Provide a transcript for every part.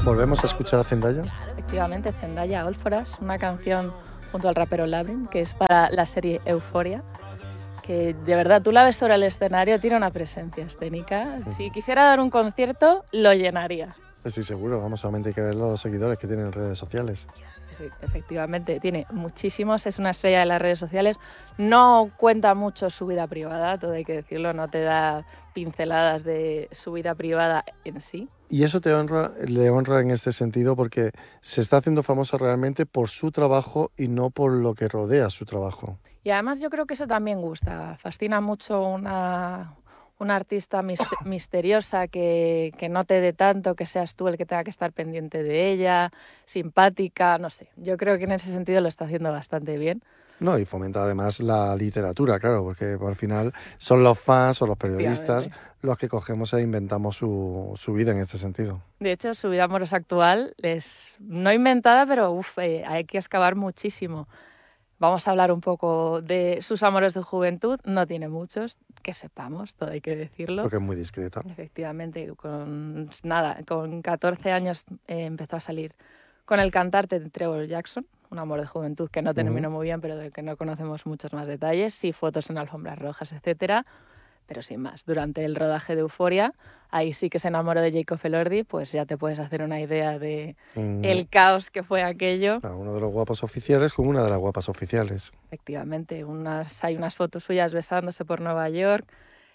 ¿Volvemos a escuchar a Zendaya? Efectivamente, Zendaya All For Us, una canción junto al rapero Labrin, que es para la serie Euphoria, que de verdad tú la ves sobre el escenario, tiene una presencia escénica. Si quisiera dar un concierto, lo llenaría. Estoy seguro, vamos, solamente hay que ver los seguidores que tienen en redes sociales. Sí, efectivamente, tiene muchísimos, es una estrella de las redes sociales, no cuenta mucho su vida privada, todo hay que decirlo, no te da pinceladas de su vida privada en sí. Y eso le honra en este sentido porque se está haciendo famosa realmente por su trabajo y no por lo que rodea su trabajo. Y además yo creo que eso también gusta, fascina mucho una artista misteriosa que no te dé tanto, que seas tú el que tenga que estar pendiente de ella, simpática, no sé. Yo creo que en ese sentido lo está haciendo bastante bien. No, y fomenta además la literatura, claro, porque al final son los fans o los periodistas los que cogemos e inventamos su vida en este sentido. De hecho, su vida amorosa actual es no inventada, pero hay que excavar muchísimo. Vamos a hablar un poco de sus amores de juventud. No tiene muchos, que sepamos, todo hay que decirlo. Porque es muy discreta. Efectivamente, con 14 años empezó a salir con el cantante Trevor Jackson, un amor de juventud que no terminó muy bien, pero del que no conocemos muchos más detalles, sí fotos en alfombras rojas, etcétera, pero sin más. Durante el rodaje de Euphoria, ahí sí que se enamoró de Jacob Elordi, pues ya te puedes hacer una idea de el caos que fue aquello. Uno de los guapos oficiales con una de las guapas oficiales. Efectivamente, hay unas fotos suyas besándose por Nueva York.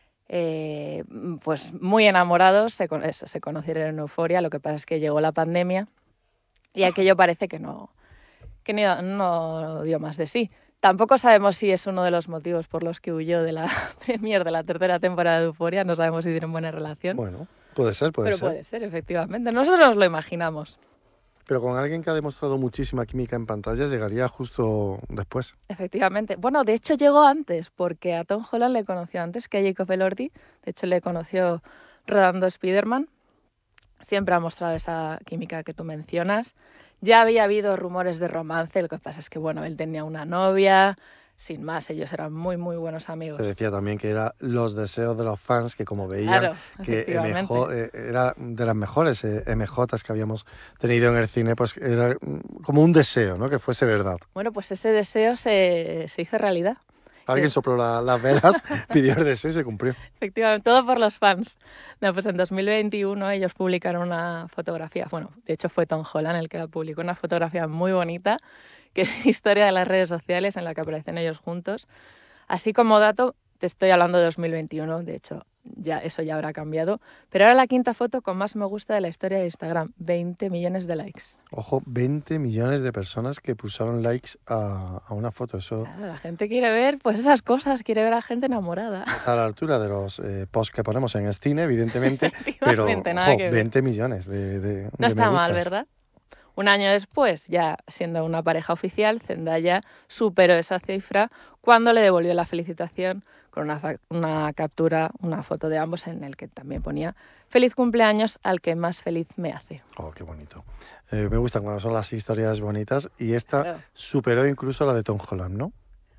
Pues muy enamorados, se conocieron en Euphoria, lo que pasa es que llegó la pandemia y aquello parece que no dio más de sí. Tampoco sabemos si es uno de los motivos por los que huyó de la premier de la tercera temporada de Euphoria, no sabemos si tienen buena relación. Bueno, puede ser. Pero puede ser, efectivamente, nosotros nos lo imaginamos. Pero con alguien que ha demostrado muchísima química en pantalla llegaría justo después. Efectivamente. Bueno, de hecho llegó antes, porque a Tom Holland le conoció antes que a Jacob Elordi. De hecho le conoció rodando Spider-Man. Siempre ha mostrado esa química que tú mencionas. Ya había habido rumores de romance, lo que pasa es que, bueno, él tenía una novia, sin más, ellos eran muy, muy buenos amigos. Se decía también que eran los deseos de los fans, que como veían que era de las mejores MJs que habíamos tenido en el cine, pues era como un deseo, ¿no? Que fuese verdad. Bueno, pues ese deseo se hizo realidad. Alguien sopló las velas, pidió el deseo y se cumplió. Efectivamente, todo por los fans. No, pues en 2021 ellos publicaron una fotografía, bueno, de hecho fue Tom Holland el que la publicó, una fotografía muy bonita, que es historia de las redes sociales en la que aparecen ellos juntos. Así como dato, te estoy hablando de 2021, de hecho eso ya habrá cambiado, pero ahora la quinta foto con más me gusta de la historia de Instagram, 20 millones de likes. Ojo, 20 millones de personas que pulsaron likes a una foto. Eso claro, la gente quiere ver pues esas cosas, quiere ver a gente enamorada. A la altura de los posts que ponemos en el cine, evidentemente, pero ojo, 20 millones de no está me mal, ¿verdad? Un año después, ya siendo una pareja oficial, Zendaya superó esa cifra cuando le devolvió la felicitación con una captura, una foto de ambos en el que también ponía «Feliz cumpleaños al que más feliz me hace». Oh, qué bonito. Me gustan cuando son las historias bonitas y esta superó incluso la de Tom Holland, ¿no?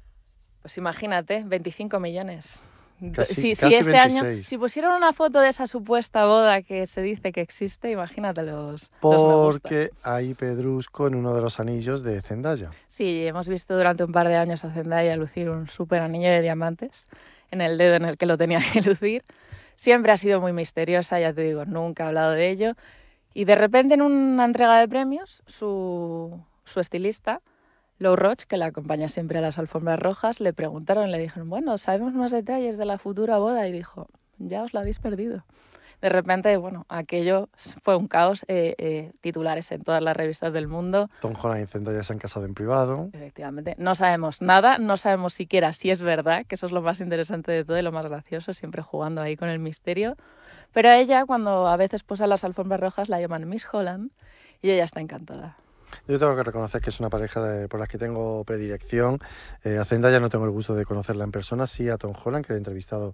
Pues imagínate, 25 millones. Casi si este 26. año, si pusieron una foto de esa supuesta boda que se dice que existe, imagínate los Porque hay pedrusco en uno de los anillos de Zendaya. Sí, hemos visto durante un par de años a Zendaya lucir un súper anillo de diamantes en el dedo en el que lo tenía que lucir. Siempre ha sido muy misteriosa, ya te digo, nunca ha hablado de ello. Y de repente en una entrega de premios, su estilista, Lou Roach, que la acompaña siempre a las alfombras rojas, le preguntaron, le dijeron, bueno, ¿sabemos más detalles de la futura boda? Y dijo, ya os la habéis perdido. De repente, bueno, aquello fue un caos, titulares en todas las revistas del mundo. Tom Holland y Zendaya se han casado en privado. Efectivamente, no sabemos nada, no sabemos siquiera si es verdad, que eso es lo más interesante de todo y lo más gracioso, siempre jugando ahí con el misterio. Pero a ella, cuando a veces posa las alfombras rojas, la llaman Miss Holland y ella está encantada. Yo tengo que reconocer que es una pareja por las que tengo predilección. A Zendaya no tengo el gusto de conocerla en persona, sí a Tom Holland, que le he entrevistado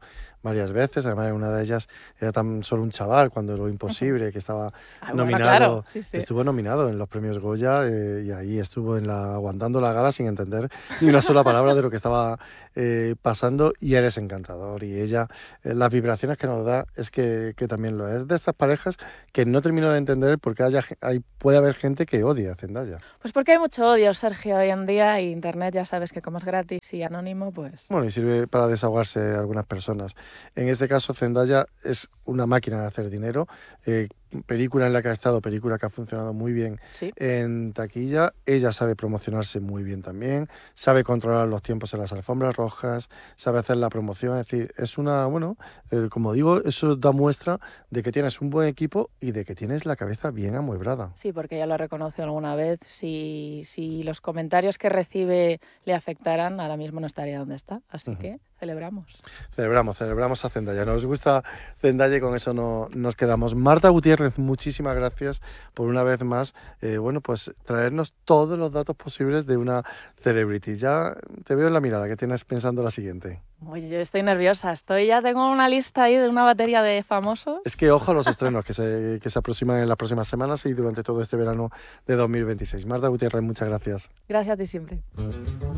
varias veces. Además, en una de ellas era tan solo un chaval cuando Lo Imposible, que estaba nominado, claro, sí. Estuvo nominado en los premios Goya y ahí estuvo aguantando la gala sin entender ni una sola palabra de lo que estaba pasando, y eres encantador. Y ella, las vibraciones que nos da es que también lo es de estas parejas que no termino de entender por qué puede haber gente que odia a Zendaya. Pues porque hay mucho odio, Sergio, hoy en día, y internet ya sabes que como es gratis y anónimo, pues... Bueno, y sirve para desahogarse algunas personas. En este caso, Zendaya es una máquina de hacer dinero. Película en la que ha estado, película que ha funcionado muy bien en taquilla. Ella sabe promocionarse muy bien también, sabe controlar los tiempos en las alfombras rojas, sabe hacer la promoción. Es decir, es como digo, eso da muestra de que tienes un buen equipo y de que tienes la cabeza bien amueblada. Sí, porque ya lo reconoce alguna vez. Si los comentarios que recibe le afectaran, ahora mismo no estaría donde está. Así que celebramos. Celebramos a Zendaya. Nos gusta Zendaya y con eso nos quedamos. Marta Gutiérrez, muchísimas gracias por una vez más, pues traernos todos los datos posibles de una celebrity. Ya te veo en la mirada, ¿qué tienes pensando la siguiente? Oye, yo estoy nerviosa, ya tengo una lista ahí de una batería de famosos. Es que ojo a los estrenos que se aproximan en las próximas semanas y durante todo este verano de 2026. Marta Gutiérrez, muchas gracias. Gracias a ti siempre.